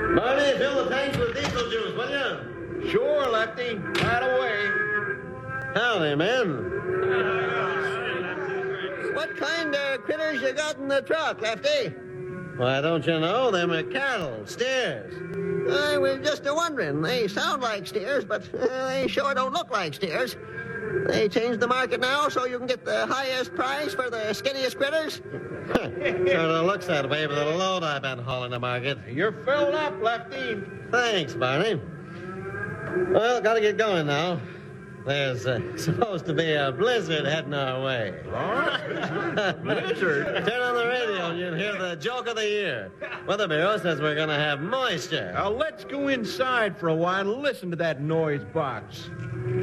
Barney, fill the tanks with diesel juice, will you? Sure, Lefty. Right away. Howdy, men. What kind of critters you got in the truck, Lefty? Why, don't you know? Them are cattle, steers. I was just a-wondering. They sound like steers, but they sure don't look like steers. They changed the market now so you can get the highest price for the skinniest critters? Sort of looks that way with the load I've been hauling to market. You're filled up, Lefty. Thanks, Barney. Well, gotta get going now. There's supposed to be a blizzard heading our way. Blizzard? Turn on the radio and you'll hear the joke of the year. Weather Bureau says we're gonna have moisture. Now, let's go inside for a while and listen to that noise box.